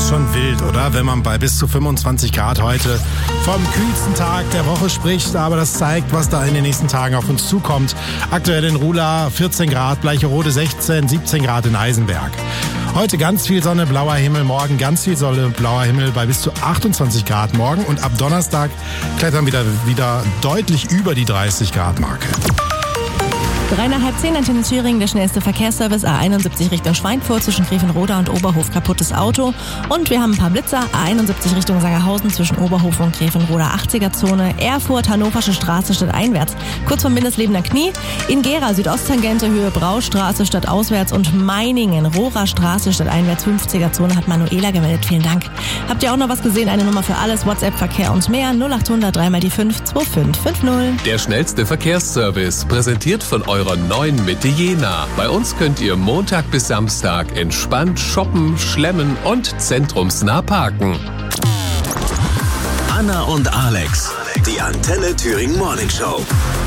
Schon wild, oder? Wenn man bei bis zu 25 Grad heute vom kühlsten Tag der Woche spricht. Aber das zeigt, was da in den nächsten Tagen auf uns zukommt. Aktuell in Rula 14 Grad, Bleicherode 16, 17 Grad in Eisenberg. Heute ganz viel Sonne, blauer Himmel, morgen ganz viel Sonne, blauer Himmel bei bis zu 28 Grad morgen. Und ab Donnerstag klettern wir wieder deutlich über die 30 Grad Marke. 9:30 Antenne Thüringen, der schnellste Verkehrsservice A71 Richtung Schweinfurt zwischen Grevenroda und Oberhof, kaputtes Auto. Und wir haben ein paar Blitzer, A71 Richtung Sangerhausen zwischen Oberhof und Grevenroda 80er-Zone, Erfurt, Hannoversche Straße stadtainwärts, kurz vom Mindestlebender Knie, in Gera Südosttangente, Höhe Braustraße stadtauswärts und Meiningen, Rohrer Straße stadteinwärts 50er-Zone hat Manuela gemeldet, vielen Dank. Habt ihr auch noch was gesehen? Eine Nummer für alles, WhatsApp, Verkehr und mehr, 0800 3 die 5 2550. Der schnellste Verkehrsservice, präsentiert von eurer neuen Mitte Jena. Bei uns könnt ihr Montag bis Samstag entspannt shoppen, schlemmen und zentrumsnah parken. Anna und Alex, die Antenne Thüringen Morning Show.